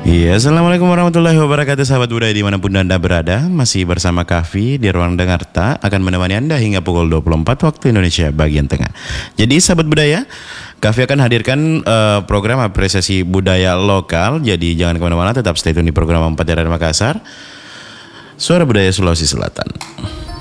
Iya, assalamualaikum warahmatullahi wabarakatuh, sahabat budaya dimanapun Anda berada. Masih bersama Kahfi di Ruang Dengarta, akan menemani Anda hingga pukul 24 waktu Indonesia bagian tengah. Jadi sahabat budaya, Kahfi akan hadirkan program apresiasi budaya lokal. Jadi jangan kemana-mana, tetap stay tune di program 4 dari Makassar, Suara Budaya Sulawesi Selatan.